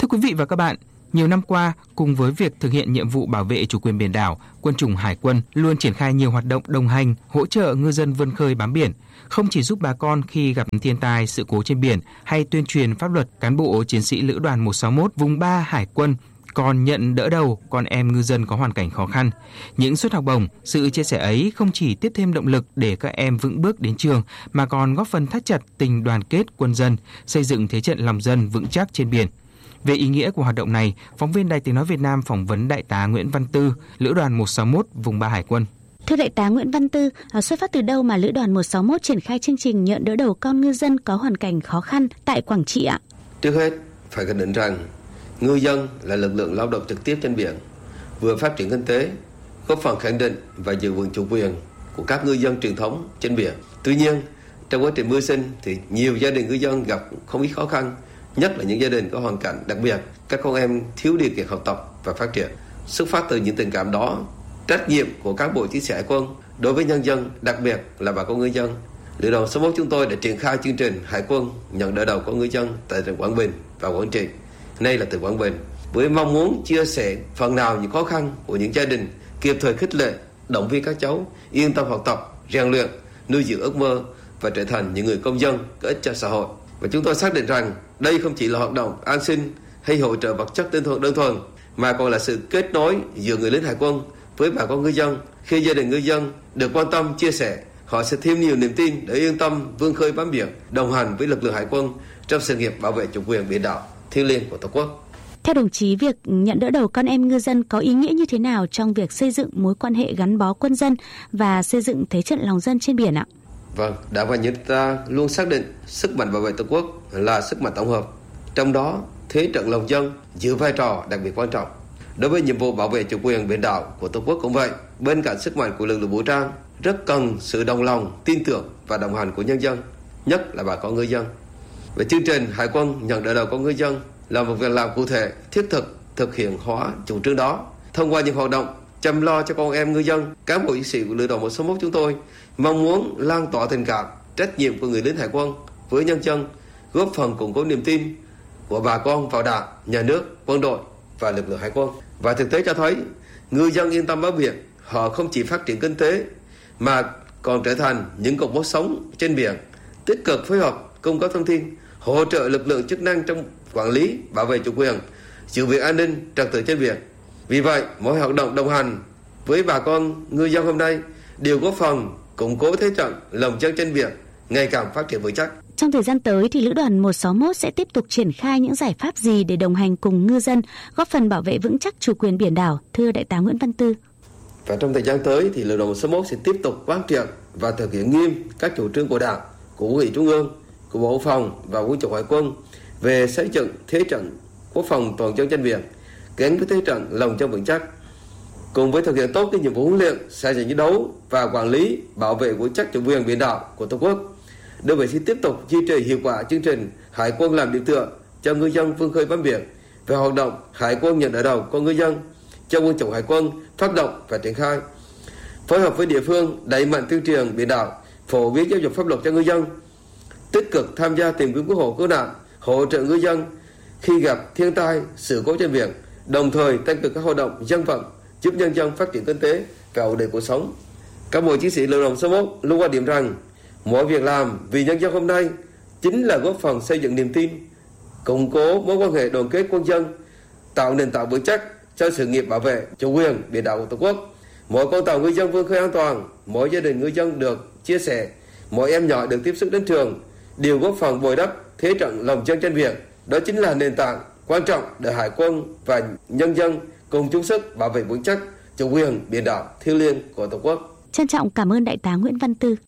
Thưa quý vị và các bạn, nhiều năm qua, cùng với việc thực hiện nhiệm vụ bảo vệ chủ quyền biển đảo, Quân chủng Hải quân luôn triển khai nhiều hoạt động đồng hành, hỗ trợ ngư dân vươn khơi bám biển, không chỉ giúp bà con khi gặp thiên tai, sự cố trên biển hay tuyên truyền pháp luật, cán bộ chiến sĩ Lữ đoàn 161 vùng 3 Hải quân còn nhận đỡ đầu con em ngư dân có hoàn cảnh khó khăn. Những suất học bổng, sự chia sẻ ấy không chỉ tiếp thêm động lực để các em vững bước đến trường mà còn góp phần thắt chặt tình đoàn kết quân dân, xây dựng thế trận lòng dân vững chắc trên biển. Về ý nghĩa của hoạt động này, phóng viên Đài Tiếng nói Việt Nam phỏng vấn Đại tá Nguyễn Văn Tư, Lữ đoàn 161 vùng 3 Hải quân. Thưa Đại tá Nguyễn Văn Tư, xuất phát từ đâu mà Lữ đoàn 161 triển khai chương trình nhận đỡ đầu con ngư dân có hoàn cảnh khó khăn tại Quảng Trị ạ? Trước hết, phải khẳng định rằng ngư dân là lực lượng lao động trực tiếp trên biển, vừa phát triển kinh tế, góp phần khẳng định và giữ vững chủ quyền của các ngư dân truyền thống trên biển. Tuy nhiên, trong quá trình mưu sinh thì nhiều gia đình ngư dân gặp không ít khó khăn, nhất là những gia đình có hoàn cảnh đặc biệt, các con em thiếu điều kiện học tập và phát triển. Xuất phát từ những tình cảm đó, trách nhiệm của cán bộ chiến sĩ Hải quân đối với nhân dân, đặc biệt là bà con ngư dân, Lữ đoàn số 1 chúng tôi đã triển khai chương trình Hải quân nhận đỡ đầu con ngư dân tại tỉnh Quảng Bình và Quảng Trị, nay là tỉnh Quảng Bình, với mong muốn chia sẻ phần nào những khó khăn của những gia đình, kịp thời khích lệ, động viên các cháu yên tâm học tập, rèn luyện, nuôi dưỡng ước mơ và trở thành những người công dân có ích cho xã hội. Và chúng tôi xác định rằng đây không chỉ là hoạt động an sinh hay hỗ trợ vật chất đơn thuần, mà còn là sự kết nối giữa người lính Hải quân với bà con ngư dân. Khi gia đình ngư dân được quan tâm, chia sẻ, họ sẽ thêm nhiều niềm tin để yên tâm vươn khơi bám biển, đồng hành với lực lượng Hải quân trong sự nghiệp bảo vệ chủ quyền biển đảo thiêng liêng của Tổ quốc. Theo đồng chí, việc nhận đỡ đầu con em ngư dân có ý nghĩa như thế nào trong việc xây dựng mối quan hệ gắn bó quân dân và xây dựng thế trận lòng dân trên biển ạ? Vâng, Đảng và Nhân ta luôn xác định sức mạnh bảo vệ Tổ quốc là sức mạnh tổng hợp. Trong đó, thế trận lòng dân giữ vai trò đặc biệt quan trọng. Đối với nhiệm vụ bảo vệ chủ quyền biển đảo của Tổ quốc cũng vậy, bên cạnh sức mạnh của lực lượng vũ trang, rất cần sự đồng lòng, tin tưởng và đồng hành của nhân dân, nhất là bà con ngư dân. Về chương trình Hải quân nhận đỡ đầu con ngư dân là một việc làm cụ thể, thiết thực, thực hiện hóa chủ trương đó. Thông qua những hoạt động chăm lo cho con em ngư dân, cán bộ chiến sĩ của Lữ đoàn 161 chúng tôi mong muốn lan tỏa tình cảm, trách nhiệm của người lính Hải quân với nhân dân, góp phần củng cố niềm tin của bà con vào Đảng, Nhà nước, quân đội và lực lượng Hải quân. Và thực tế cho thấy, ngư dân yên tâm bám biển, họ không chỉ phát triển kinh tế mà còn trở thành những cột mốc sống trên biển, tích cực phối hợp, cung cấp thông tin, hỗ trợ lực lượng chức năng trong quản lý, bảo vệ chủ quyền, giữ vững an ninh, trật tự trên biển. Vì vậy, mỗi hoạt động đồng hành với bà con ngư dân hôm nay đều góp phần củng cố thế trận lòng dân trên biển ngày càng phát triển vững chắc. Trong thời gian tới thì Lữ đoàn 161 sẽ tiếp tục triển khai những giải pháp gì để đồng hành cùng ngư dân, góp phần bảo vệ vững chắc chủ quyền biển đảo, thưa Đại tá Nguyễn Văn Tư? Và trong thời gian tới thì Lữ đoàn 161 sẽ tiếp tục quán triệt và thực hiện nghiêm các chủ trương của Đảng, của Quân ủy Trung ương, của Bộ Quốc phòng và Quân chủng Hải quân về xây dựng thế trận quốc phòng toàn dân trên biển gắn với thế trận lòng dân vững chắc. Cùng với thực hiện tốt cái nhiệm vụ huấn luyện, sẵn sàng chiến đấu và quản lý, bảo vệ vững chắc chủ quyền biển đảo của Tổ quốc, đơn vị sẽ tiếp tục duy trì hiệu quả chương trình Hải quân làm điểm tựa cho ngư dân vươn khơi bám biển. Về hoạt động Hải quân nhận đỡ đầu con ngư dân cho Quân chủng Hải quân phát động và triển khai, phối hợp với địa phương đẩy mạnh tuyên truyền biển đảo, phổ biến giáo dục pháp luật cho ngư dân, tích cực tham gia tìm kiếm cứu hộ cứu nạn, hỗ trợ ngư dân khi gặp thiên tai, sự cố trên biển, đồng thời tăng cường các hoạt động dân vận giúp nhân dân phát triển kinh tế và ổn định cuộc sống. Các bộ chiến sĩ Lữ đoàn số 1 luôn quan điểm rằng mọi việc làm vì nhân dân hôm nay chính là góp phần xây dựng niềm tin, củng cố mối quan hệ đoàn kết quân dân, tạo nền tảng vững chắc cho sự nghiệp bảo vệ chủ quyền biển đảo của Tổ quốc. Mỗi con tàu ngư dân vươn khơi an toàn, mỗi gia đình ngư dân được chia sẻ, mỗi em nhỏ được tiếp sức đến trường đều góp phần bồi đắp thế trận lòng dân trên biển. Đó chính là nền tảng quan trọng để Hải quân và nhân dân cùng chung sức bảo vệ vững chắc chủ quyền biển đảo thiêng liêng của Tổ quốc. Trân trọng cảm ơn Đại tá Nguyễn Văn Tư.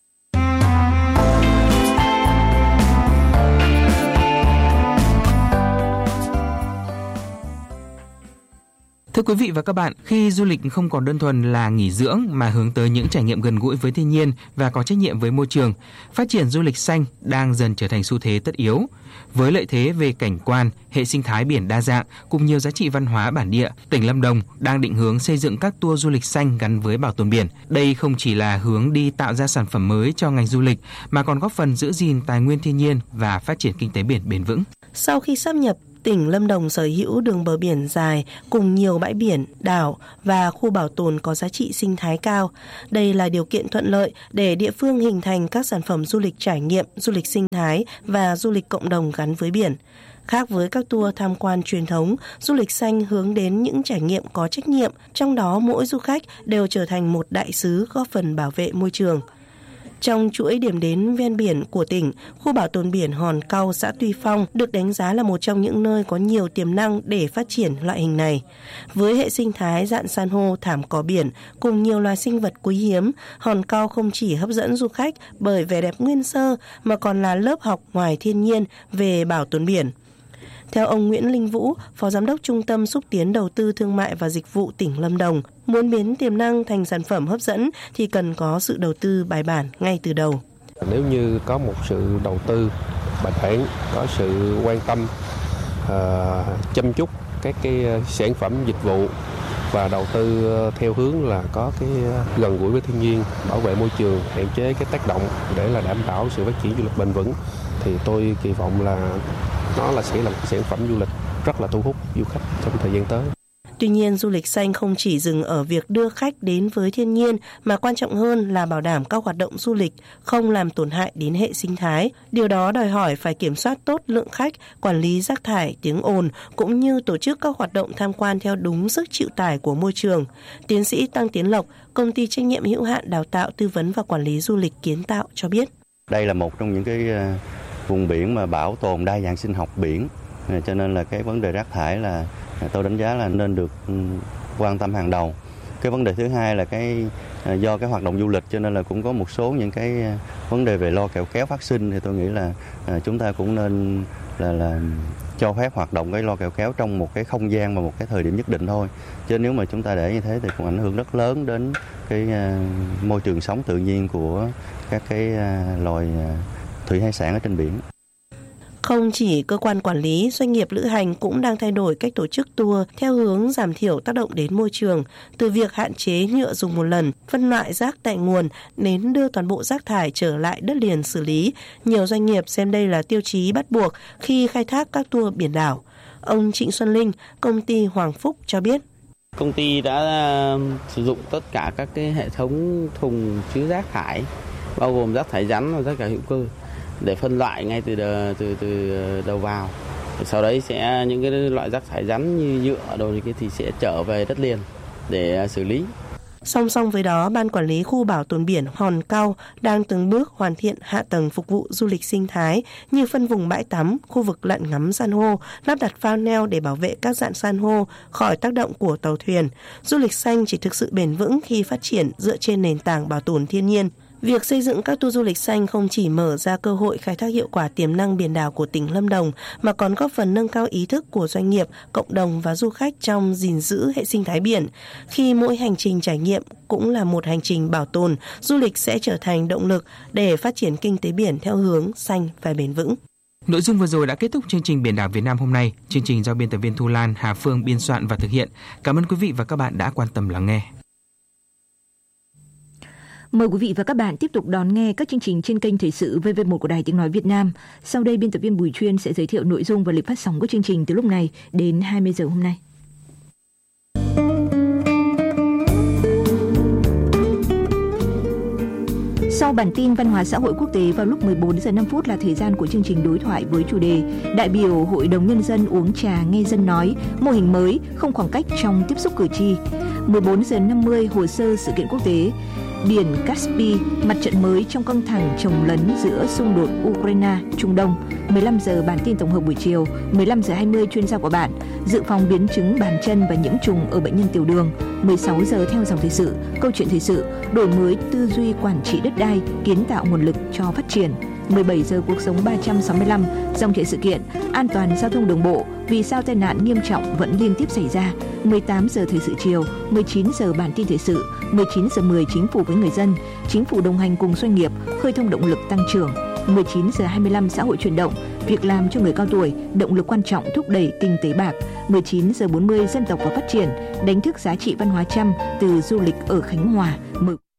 Thưa quý vị và các bạn, khi du lịch không còn đơn thuần là nghỉ dưỡng mà hướng tới những trải nghiệm gần gũi với thiên nhiên và có trách nhiệm với môi trường, phát triển du lịch xanh đang dần trở thành xu thế tất yếu. Với lợi thế về cảnh quan, hệ sinh thái biển đa dạng cùng nhiều giá trị văn hóa bản địa, tỉnh Lâm Đồng đang định hướng xây dựng các tour du lịch xanh gắn với bảo tồn biển. Đây không chỉ là hướng đi tạo ra sản phẩm mới cho ngành du lịch mà còn góp phần giữ gìn tài nguyên thiên nhiên và phát triển kinh tế biển bền vững. Sau khi sáp nhập Tỉnh Lâm Đồng sở hữu đường bờ biển dài cùng nhiều bãi biển, đảo và khu bảo tồn có giá trị sinh thái cao. Đây là điều kiện thuận lợi để địa phương hình thành các sản phẩm du lịch trải nghiệm, du lịch sinh thái và du lịch cộng đồng gắn với biển. Khác với các tour tham quan truyền thống, du lịch xanh hướng đến những trải nghiệm có trách nhiệm, trong đó mỗi du khách đều trở thành một đại sứ góp phần bảo vệ môi trường. Trong chuỗi điểm đến ven biển của tỉnh, khu bảo tồn biển Hòn Cau, xã Tuy Phong được đánh giá là một trong những nơi có nhiều tiềm năng để phát triển loại hình này. Với hệ sinh thái rạn san hô, thảm cỏ biển cùng nhiều loài sinh vật quý hiếm, Hòn Cau không chỉ hấp dẫn du khách bởi vẻ đẹp nguyên sơ mà còn là lớp học ngoài thiên nhiên về bảo tồn biển. Theo ông Nguyễn Linh Vũ, Phó Giám đốc Trung tâm Xúc tiến Đầu tư Thương mại và Dịch vụ tỉnh Lâm Đồng, muốn biến tiềm năng thành sản phẩm hấp dẫn thì cần có sự đầu tư bài bản ngay từ đầu. Nếu như có một sự đầu tư bài bản, có sự quan tâm, chăm chút các cái sản phẩm dịch vụ và đầu tư theo hướng là có cái gần gũi với thiên nhiên, bảo vệ môi trường, hạn chế cái tác động để là đảm bảo sự phát triển du lịch bền vững, thì tôi kỳ vọng là nó sẽ là một sản phẩm du lịch rất là thu hút du khách trong thời gian tới. Tuy nhiên, du lịch xanh không chỉ dừng ở việc đưa khách đến với thiên nhiên mà quan trọng hơn là bảo đảm các hoạt động du lịch không làm tổn hại đến hệ sinh thái. Điều đó đòi hỏi phải kiểm soát tốt lượng khách, quản lý rác thải, tiếng ồn cũng như tổ chức các hoạt động tham quan theo đúng sức chịu tải của môi trường. Tiến sĩ Tăng Tiến Lộc, công ty trách nhiệm hữu hạn đào tạo, tư vấn và quản lý du lịch Kiến Tạo cho biết. Đây là một trong những cái vùng biển mà bảo tồn đa dạng sinh học biển, cho nên là cái vấn đề rác thải là tôi đánh giá là nên được quan tâm hàng đầu. Cái vấn đề thứ hai là do cái hoạt động du lịch cho nên là cũng có một số những cái vấn đề về lo kẹo kéo phát sinh, thì tôi nghĩ là chúng ta cũng nên là cho phép hoạt động cái lo kẹo kéo trong một cái không gian và một cái thời điểm nhất định thôi. Chứ nếu mà chúng ta để như thế thì cũng ảnh hưởng rất lớn đến cái môi trường sống tự nhiên của các cái loài thủy hải sản ở trên biển. Không chỉ cơ quan quản lý, doanh nghiệp lữ hành cũng đang thay đổi cách tổ chức tour theo hướng giảm thiểu tác động đến môi trường, từ việc hạn chế nhựa dùng một lần, phân loại rác tại nguồn đến đưa toàn bộ rác thải trở lại đất liền xử lý. Nhiều doanh nghiệp xem đây là tiêu chí bắt buộc khi khai thác các tour biển đảo. Ông Trịnh Xuân Linh, công ty Hoàng Phúc cho biết. Công ty đã sử dụng tất cả các cái hệ thống thùng chứa rác thải, bao gồm rác thải rắn và rác thải hữu cơ, để phân loại ngay từ đầu vào. Sau đấy sẽ những cái loại rác thải rắn như nhựa đồ thì sẽ trở về đất liền để xử lý. Song song với đó, Ban Quản lý Khu Bảo tồn biển Hòn Cau đang từng bước hoàn thiện hạ tầng phục vụ du lịch sinh thái như phân vùng bãi tắm, khu vực lặn ngắm san hô, lắp đặt phao neo để bảo vệ các rạn san hô khỏi tác động của tàu thuyền. Du lịch xanh chỉ thực sự bền vững khi phát triển dựa trên nền tảng bảo tồn thiên nhiên. Việc xây dựng các tour du lịch xanh không chỉ mở ra cơ hội khai thác hiệu quả tiềm năng biển đảo của tỉnh Lâm Đồng mà còn góp phần nâng cao ý thức của doanh nghiệp, cộng đồng và du khách trong gìn giữ hệ sinh thái biển. Khi mỗi hành trình trải nghiệm cũng là một hành trình bảo tồn, du lịch sẽ trở thành động lực để phát triển kinh tế biển theo hướng xanh và bền vững. Nội dung vừa rồi đã kết thúc chương trình Biển đảo Việt Nam hôm nay. Chương trình do biên tập viên Thu Lan, Hà Phương biên soạn và thực hiện. Cảm ơn quý vị và các bạn đã quan tâm lắng nghe. Mời quý vị và các bạn tiếp tục đón nghe các chương trình trên kênh Thời sự VV1 của Đài Tiếng Nói Việt Nam. Sau đây, biên tập viên Bùi Chuyên sẽ giới thiệu nội dung và lịch phát sóng của chương trình từ lúc này đến 20 giờ hôm nay. Sau bản tin văn hóa xã hội quốc tế vào lúc 14 giờ 5 phút là thời gian của chương trình đối thoại với chủ đề Đại biểu Hội đồng Nhân dân uống trà nghe dân nói, mô hình mới, không khoảng cách trong tiếp xúc cử tri. 14 giờ 50 hồ sơ sự kiện quốc tế, Biển Caspi, mặt trận mới trong căng thẳng chồng lấn giữa xung đột Ukraine-Trung Đông. 15 giờ bản tin tổng hợp buổi chiều, 15 giờ 20 chuyên gia của bạn, dự phòng biến chứng bàn chân và nhiễm trùng ở bệnh nhân tiểu đường. 16 giờ theo dòng thời sự, câu chuyện thời sự, đổi mới tư duy quản trị đất đai, kiến tạo nguồn lực cho phát triển. 17 giờ cuộc sống 365, dòng chảy sự kiện, an toàn giao thông đường bộ, vì sao tai nạn nghiêm trọng vẫn liên tiếp xảy ra. 18 giờ thời sự chiều, 19 giờ bản tin thời sự, 19 giờ 10 chính phủ với người dân, chính phủ đồng hành cùng doanh nghiệp, khơi thông động lực tăng trưởng. 19 giờ 25 xã hội chuyển động, việc làm cho người cao tuổi, động lực quan trọng thúc đẩy kinh tế bạc. 19 giờ 40 dân tộc và phát triển, đánh thức giá trị văn hóa Chăm từ du lịch ở Khánh Hòa.